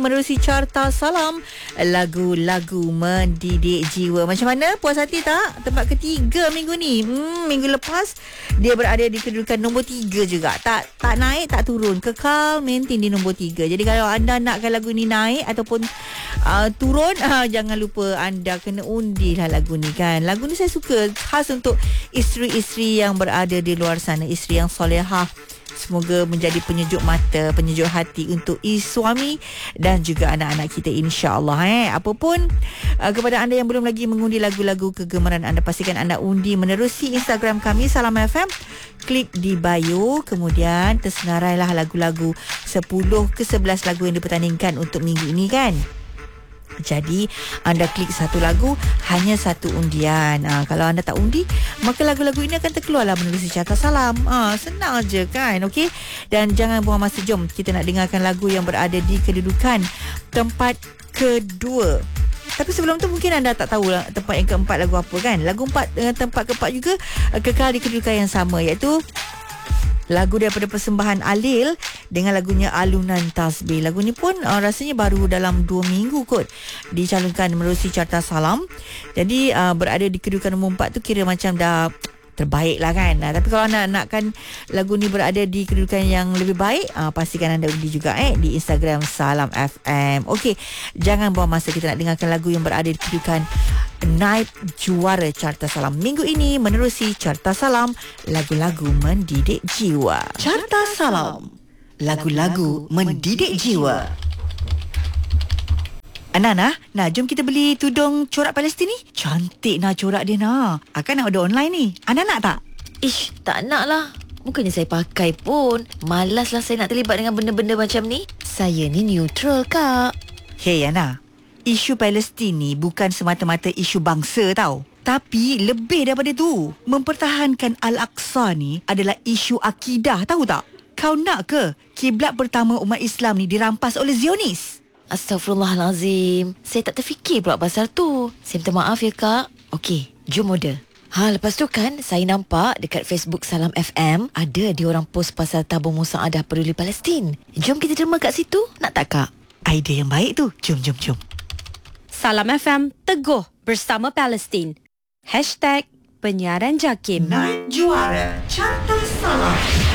Menerusi Carta Salam, lagu-lagu mendidik jiwa. Macam mana? Puas hati tak? Tempat ketiga minggu ni. Minggu lepas dia berada di kedudukan nombor 3 juga. Tak naik, tak turun. Kekal maintain di nombor 3. Jadi kalau anda nakkan lagu ni naik ataupun turun, jangan lupa anda kena undi lah lagu ni kan. Lagu ni saya suka, khas untuk isteri-isteri yang berada di luar sana, isteri yang solehah. Semoga menjadi penyejuk mata, penyejuk hati untuk suami dan juga anak-anak kita, insya-Allah. Apapun kepada anda yang belum lagi mengundi lagu-lagu kegemaran anda, pastikan anda undi menerusi Instagram kami Salam FM. Klik di bio, kemudian tersenarailah lagu-lagu 10 ke 11 lagu yang dipertandingkan untuk minggu ini kan. Jadi anda klik satu lagu, hanya satu undian. Kalau anda tak undi, maka lagu-lagu ini akan terkeluarlah menerusi Carta Salam. Senang je kan. Okey. Dan jangan buang masa, jom kita nak dengarkan lagu yang berada di kedudukan tempat kedua. Tapi sebelum tu mungkin anda tak tahu tempat yang keempat lagu apa kan. Lagu tempat keempat juga kekal di kedudukan yang sama, iaitu lagu daripada persembahan Alil dengan lagunya Alunan Tasbih. Lagu ni pun rasanya baru dalam 2 minggu kot dicalonkan menerusi Carta Salam. Jadi berada di kedudukan nombor 4 tu kira macam dah terbaik lah kan. Tapi kalau anda nakkan lagu ni berada di kedudukan yang lebih baik, pastikan anda undi juga di Instagram Salam FM. Okey, jangan buang masa, kita nak dengarkan lagu yang berada di kedudukan naib juara Carta Salam minggu ini menerusi Carta Salam, lagu-lagu mendidik jiwa. Carta Salam, lagu-lagu mendidik jiwa. Nana, jom kita beli tudung corak Palestin ni. Cantik corak dia Akan nak order online ni. Anda nak tak? Ish, tak nak lah. Bukannya saya pakai pun. Malas lah saya nak terlibat dengan benda-benda macam ni. Saya ni neutral, Kak. Hey Ana, isu Palestin ni bukan semata-mata isu bangsa tau. Tapi lebih daripada tu, mempertahankan Al-Aqsa ni adalah isu akidah, tahu tak? Kau nak ke kiblat pertama umat Islam ni dirampas oleh Zionis? Astaghfirullahalazim. Saya tak terfikir pula pasal tu. Saya minta maaf ya, Kak. Okey, jom order. Lepas tu kan saya nampak dekat Facebook Salam FM ada diorang post pasal tabung musaadah peduli Palestin. Jom kita terima kat situ. Nak tak, Kak? Idea yang baik tu. Jom. Salam FM teguh bersama Palestin. #penyiaran JAKIM. Naib juara Carta Salam.